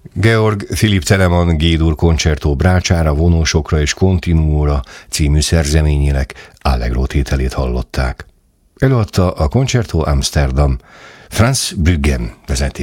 Georg Philipp Telemann G-dur koncertó Brácsára, vonósokra és continuóra című szerzeményének Allegro tételét hallották. Előadta a Concerto Amsterdam Franz Bruggen vezetésével.